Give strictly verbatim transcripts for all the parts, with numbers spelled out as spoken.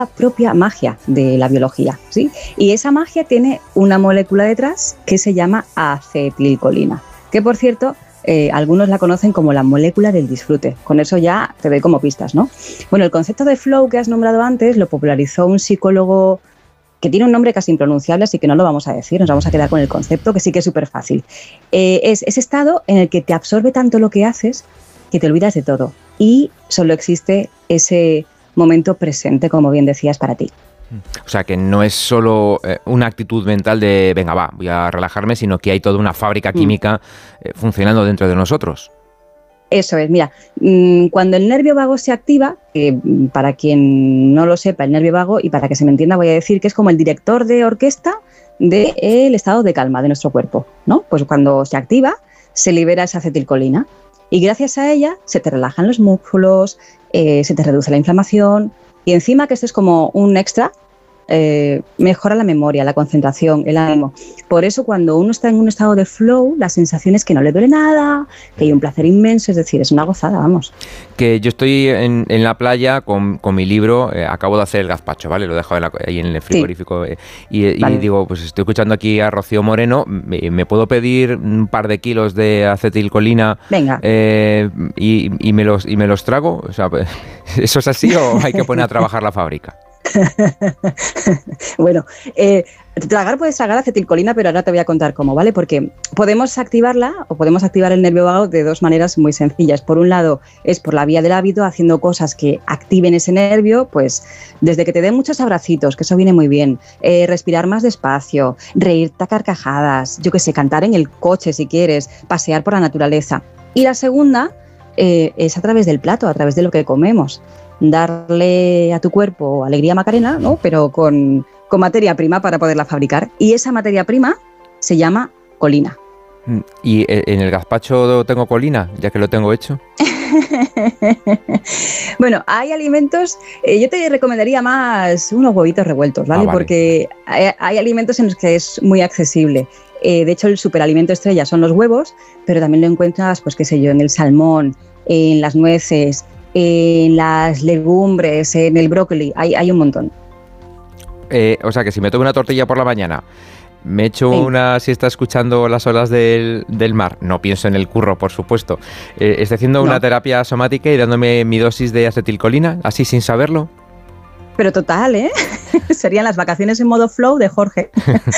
propia magia de la biología, ¿sí? Y esa magia tiene una molécula detrás que se llama acetilcolina, que por cierto, eh, algunos la conocen como la molécula del disfrute. Con eso ya te doy como pistas, ¿no? Bueno, el concepto de flow que has nombrado antes lo popularizó un psicólogo que tiene un nombre casi impronunciable, así que no lo vamos a decir, nos vamos a quedar con el concepto, que sí que es súper fácil. Eh, es ese estado en el que te absorbe tanto lo que haces que te olvidas de todo y solo existe ese momento presente, como bien decías, para ti. O sea, que no es solo eh, una actitud mental de, venga, va, voy a relajarme, sino que hay toda una fábrica química eh, funcionando dentro de nosotros. Eso es, mira, cuando el nervio vago se activa, eh, para quien no lo sepa, el nervio vago, y para que se me entienda voy a decir que es como el director de orquesta del estado de calma de nuestro cuerpo, ¿no? Pues cuando se activa, se libera esa acetilcolina y gracias a ella se te relajan los músculos, eh, se te reduce la inflamación y encima que esto es como un extra, eh, mejora la memoria, la concentración, el ánimo. Por eso cuando uno está en un estado de flow, la sensación es que no le duele nada, que hay un placer inmenso, es decir, es una gozada, vamos. Que yo estoy en, en la playa con, con mi libro, eh, acabo de hacer el gazpacho, ¿vale? Lo dejo en la, ahí en el frigorífico sí. eh, y, vale. y digo, pues estoy escuchando aquí a Rocío Moreno, ¿me, me puedo pedir un par de kilos de acetilcolina? Venga. Eh, y, y, me los, ¿Y me los trago? O sea, ¿eso es así o hay que poner a trabajar la fábrica? Bueno, eh, tragar puedes tragar acetilcolina, pero ahora te voy a contar cómo, ¿vale? Porque podemos activarla o podemos activar el nervio vago de dos maneras muy sencillas. Por un lado, es por la vía del hábito, haciendo cosas que activen ese nervio, pues desde que te den muchos abracitos, que eso viene muy bien, eh, respirar más despacio, reírte a carcajadas, yo qué sé, cantar en el coche si quieres, pasear por la naturaleza. Y la segunda eh, es a través del plato, a través de lo que comemos. Darle a tu cuerpo alegría Macarena, ¿no? Pero con, con materia prima para poderla fabricar. Y esa materia prima se llama colina. ¿Y en el gazpacho tengo colina, ya que lo tengo hecho? Bueno, hay alimentos, eh, yo te recomendaría más unos huevitos revueltos, ¿vale? Ah, vale. Porque hay, hay alimentos en los que es muy accesible. Eh, de hecho, el superalimento estrella son los huevos, pero también lo encuentras, pues qué sé yo, en el salmón, en las nueces, en las legumbres, en el brócoli, hay, hay un montón. Eh, o sea que si me tomo una tortilla por la mañana, me echo sí. una siesta escuchando las olas del, del mar, no pienso en el curro, por supuesto, eh, estoy haciendo no. una terapia somática y dándome mi dosis de acetilcolina, así sin saberlo. Pero total, ¿eh? Serían las vacaciones en modo flow de Jorge.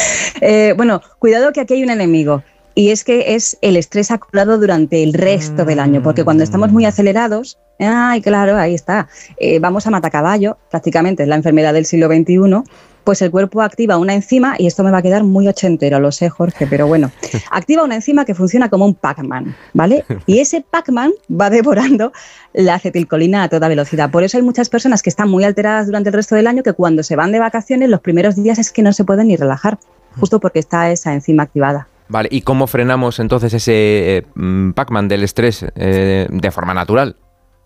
eh, bueno, cuidado que aquí hay un enemigo. Y es que es el estrés acumulado durante el resto del año, porque cuando estamos muy acelerados, ay, claro, ahí está, eh, vamos a matacaballo, prácticamente es la enfermedad del siglo veintiuno, pues el cuerpo activa una enzima, y esto me va a quedar muy ochentero, lo sé, Jorge, pero bueno, activa una enzima que funciona como un Pac-Man, ¿vale? Y ese Pac-Man va devorando la acetilcolina a toda velocidad. Por eso hay muchas personas que están muy alteradas durante el resto del año, que cuando se van de vacaciones, los primeros días es que no se pueden ni relajar, justo porque está esa enzima activada. Vale, ¿y cómo frenamos entonces ese eh, Pac-Man del estrés eh, de forma natural?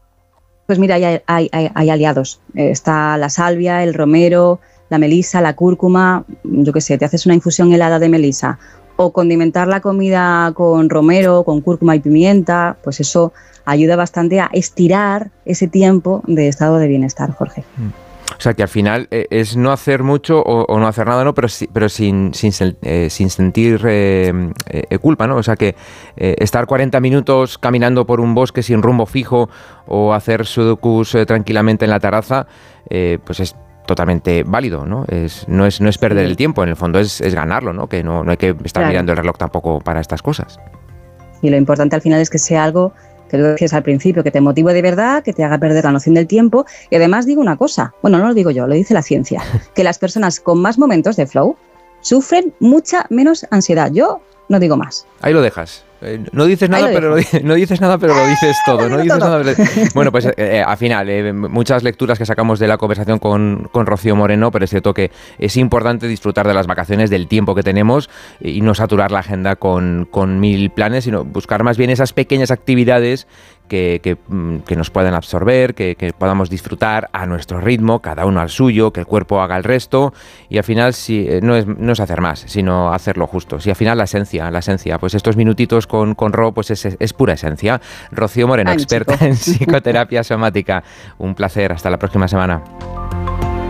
Pues mira, hay, hay, hay, hay aliados. Eh, está la salvia, el romero, la melisa, la cúrcuma, yo qué sé, te haces una infusión helada de melisa o condimentar la comida con romero, con cúrcuma y pimienta, pues eso ayuda bastante a estirar ese tiempo de estado de bienestar, Jorge. Mm. O sea, que al final eh, es no hacer mucho o, o no hacer nada, ¿no? Pero, sí, pero sin, sin, eh, sin sentir eh, eh, culpa, ¿no? O sea, que eh, estar cuarenta minutos caminando por un bosque sin rumbo fijo o hacer sudokus eh, tranquilamente en la terraza, eh, pues es totalmente válido, ¿no? Es, no, es, no es perder sí. el tiempo, en el fondo es, es ganarlo, ¿no? Que no, no hay que estar claro. mirando el reloj tampoco para estas cosas. Y lo importante al final es que sea algo que tú decías al principio, que te motive de verdad, que te haga perder la noción del tiempo. Y además digo una cosa, bueno, no lo digo yo, lo dice la ciencia, que las personas con más momentos de flow sufren mucha menos ansiedad. Yo no digo más. Ahí lo dejas. Eh, no dices nada, pero lo, no dices nada, pero lo dices todo. No dices todo. Nada, pero... Bueno, pues eh, al final, eh, muchas lecturas que sacamos de la conversación con, con Rocío Moreno, pero es cierto que es importante disfrutar de las vacaciones, del tiempo que tenemos y no saturar la agenda con, con mil planes, sino buscar más bien esas pequeñas actividades que, que, que nos puedan absorber, que, que podamos disfrutar a nuestro ritmo, cada uno al suyo, que el cuerpo haga el resto y al final si, no, es, no es hacer más, sino hacerlo justo. Si al final la esencia, la esencia, pues estos minutitos con, con Ro, pues es, es pura esencia. Rocío Moreno, Ay, experta chico. en psicoterapia somática. Un placer, hasta la próxima semana.